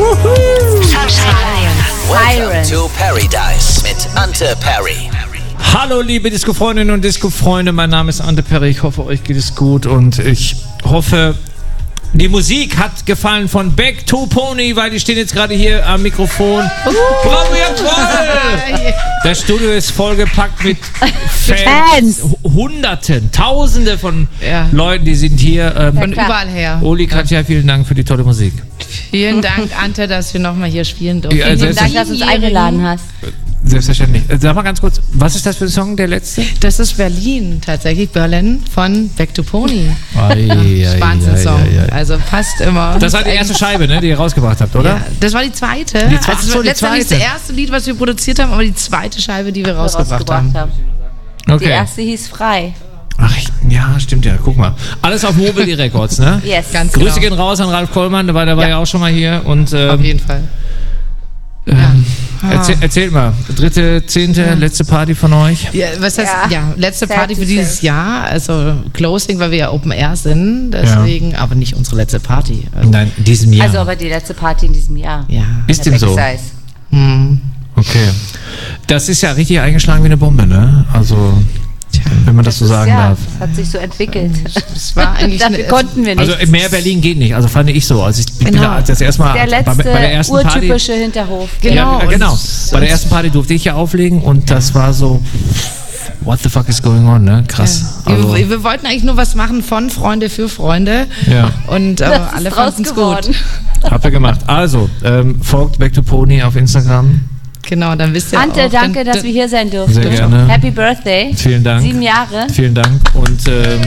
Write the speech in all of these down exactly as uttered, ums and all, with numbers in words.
Welcome to Paradise mit Ante Perry. Hallo liebe Disco-Freundinnen und Disco-Freunde, mein Name ist Ante Perry, ich hoffe euch geht es gut und ich hoffe, die Musik hat gefallen von Back to Pony, weil die stehen jetzt gerade hier am Mikrofon. Bravo, ihr voll! Das Studio ist vollgepackt mit Fans. Fans. Hunderten, Tausende von ja. Leuten, die sind hier. Ähm, von überall her. Oli, Katja, vielen Dank für die tolle Musik. Vielen Dank, Ante, dass wir nochmal hier spielen durften. Ja, vielen Dank, dass du uns eingeladen hast. Selbstverständlich. Sag mal ganz kurz, was ist das für ein Song, der letzte? Das ist Berlin, tatsächlich Berlin von Back to Pony. Wahnsinn-Song. Also passt immer. Das war die erste Scheibe, ne, die ihr rausgebracht habt, oder? Ja, das war die zweite. Die zweite, also so, die letztendlich zweite. das erste Lied, was wir produziert haben, aber die zweite Scheibe, die wir rausgebracht, rausgebracht haben. haben. Okay. Die erste hieß Frei. Ach, ja, stimmt ja. Guck mal. Alles auf Mobile Records, ne? Yes. Ganz Grüße genau. gehen raus an Ralf Kollmann, der war, der war ja. ja auch schon mal hier. Und, ähm, auf jeden Fall. Ähm, ja. erzähl, erzählt mal, dritte, zehnte, ja. letzte Party von euch? Ja, was heißt, ja, ja letzte Party für dieses Jahr, also Closing, weil wir ja Open Air sind, deswegen, ja. aber nicht unsere letzte Party. Also Nein, in diesem Jahr. Also aber die letzte Party in diesem Jahr. Ja. Ist dem so? Hm. Okay. Das ist ja richtig eingeschlagen wie eine Bombe, ne? Also... wenn man das, das so sagen ja, darf. Das hat sich so entwickelt. Das war eigentlich Dafür konnten wir nicht. Also mehr Berlin geht nicht, also fand ich so. Also ich bin genau. da das erste Mal der letzte bei, bei der ersten urtypische Party, Hinterhof. Genau. Ja, genau. Bei der ersten Party durfte ich ja auflegen und das war so, what the fuck is going on, ne? Krass. Ja. Also, wir, wir wollten eigentlich nur was machen von Freunde für Freunde. Ja. Und äh, alle fanden es gut. Habt ihr gemacht. Also, ähm, folgt Back to Pony auf Instagram. Genau, dann wisst ihr Ante, auch, danke, dann, dass wir hier sein durften. Sehr gerne. Happy Birthday. Vielen Dank. Sieben Jahre. Vielen Dank. Und ähm,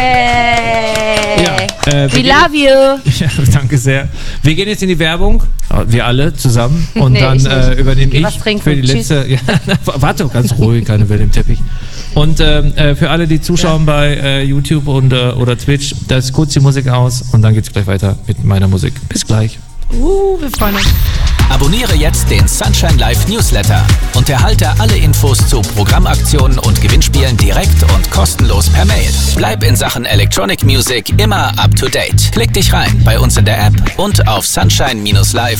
hey. ja, äh, we love you. Ja, danke sehr. Wir gehen jetzt in die Werbung, wir alle zusammen. Und nee, dann ich äh, übernehme ich trinken. für die letzte. Ja, warte, ganz ruhig, keine Welle im Teppich. Und ähm, äh, für alle, die zuschauen ja. bei äh, YouTube und, äh, oder Twitch, da ist kurz die Musik aus und dann geht es gleich weiter mit meiner Musik. Bis gleich. Uh, wir freuen uns. Abonniere jetzt den Sunshine Live Newsletter und erhalte alle Infos zu Programmaktionen und Gewinnspielen direkt und kostenlos per Mail. Bleib in Sachen Electronic Music immer up to date. Klick dich rein bei uns in der App und auf sunshine Bindestrich live